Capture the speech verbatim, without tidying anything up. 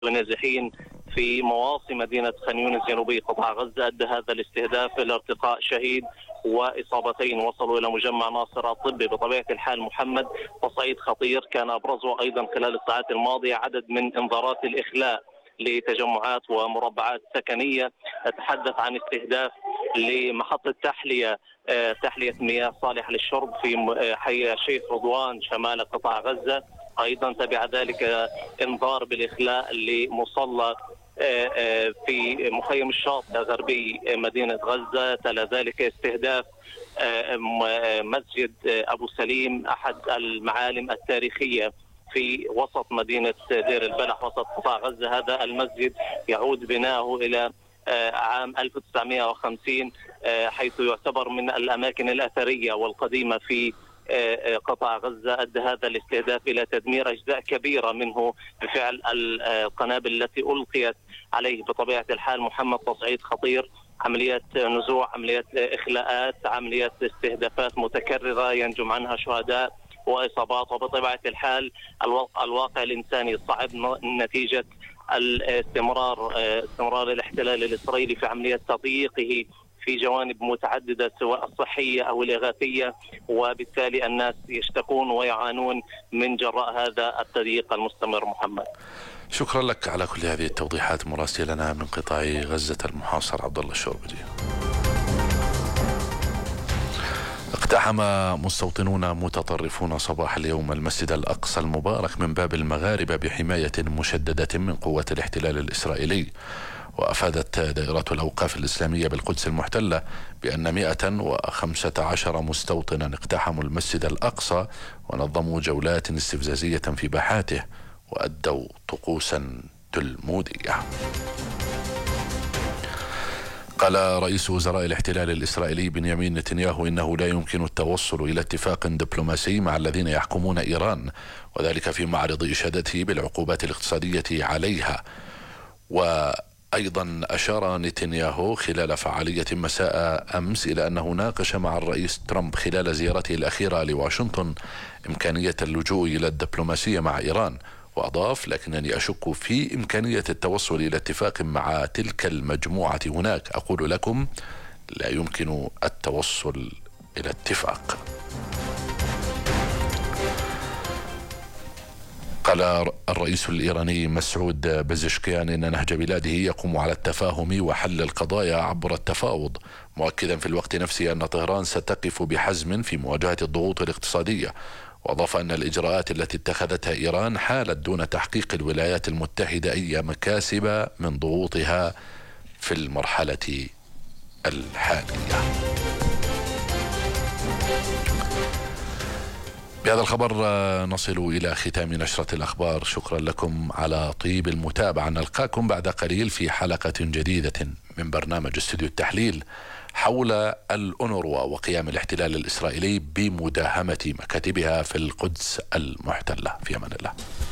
النازحين في مواصي مدينة خان يونس جنوبي قطاع غزة. أدى هذا الاستهداف إلى ارتقاء شهيد وإصابتين وصلوا إلى مجمع ناصر الطبي. بطبيعة الحال محمد تصعيد خطير كان أبرزه أيضا خلال الساعات الماضية عدد من إنذارات الإخلاء لتجمعات ومربعات سكنية. أتحدث عن استهداف لمحطة تحلية تحلية مياه صالحة للشرب في حي الشيخ رضوان شمال قطاع غزة. أيضا تبع ذلك إنذار بالإخلاء لمصلى في مخيم الشاطئ غربي مدينة غزة. تلا ذلك استهداف مسجد أبو سليم أحد المعالم التاريخية في وسط مدينة دير البلح وسط قطاع غزة. هذا المسجد يعود بناؤه إلى عام ألف وتسعمائة وخمسين، حيث يعتبر من الأماكن الأثرية والقديمة في قطاع غزة. أدى هذا الاستهداف إلى تدمير أجزاء كبيرة منه بفعل القنابل التي ألقيت عليه. بطبيعة الحال محمد تصعيد خطير، عمليات نزوع، عمليات إخلاءات، عمليات استهدافات متكررة ينجم عنها شهداء وإصابات. وبطبيعة الحال الواقع الإنساني صعب نتيجة الاستمرار استمرار الاحتلال الإسرائيلي في عملية تضييقه في جوانب متعددة سواء الصحية أو الإغاثية، وبالتالي الناس يشتكون ويعانون من جراء هذا التضييق المستمر. محمد، شكرا لك على كل هذه التوضيحات مراسلنا من قطاع غزة المحاصر عبد الله الشوربجي. اقتحم مستوطنون متطرفون صباح اليوم المسجد الأقصى المبارك من باب المغاربة بحماية مشددة من قوة الاحتلال الإسرائيلي. وأفادت دائرة الأوقاف الإسلامية بالقدس المحتلة بأن مئة وخمسة عشر مستوطنا اقتحموا المسجد الأقصى ونظموا جولات استفزازية في باحاته وأدوا طقوسا تلمودية. قال رئيس وزراء الاحتلال الإسرائيلي بنيامين نتنياهو إنه لا يمكن التوصل إلى اتفاق دبلوماسي مع الذين يحكمون إيران، وذلك في معرض إشادته بالعقوبات الاقتصادية عليها. وأيضا أشار نتنياهو خلال فعالية مساء أمس إلى أنه ناقش مع الرئيس ترامب خلال زيارته الأخيرة لواشنطن إمكانية اللجوء إلى الدبلوماسية مع إيران. وأضاف: لكنني أشك في إمكانية التوصل إلى اتفاق مع تلك المجموعة هناك. أقول لكم لا يمكن التوصل إلى اتفاق. قال الرئيس الإيراني مسعود بزشكيان إن نهج بلاده يقوم على التفاهم وحل القضايا عبر التفاوض، مؤكدا في الوقت نفسه أن طهران ستقف بحزم في مواجهة الضغوط الاقتصادية. وأضاف أن الإجراءات التي اتخذتها إيران حالت دون تحقيق الولايات المتحدة أي مكاسب من ضغوطها في المرحلة الحالية. بهذا الخبر نصل إلى ختام نشرة الأخبار. شكرا لكم على طيب المتابعة. نلقاكم بعد قليل في حلقة جديدة من برنامج استوديو التحليل حول الأونروا وقيام الاحتلال الإسرائيلي بمداهمة مكاتبها في القدس المحتلة. في أمان الله.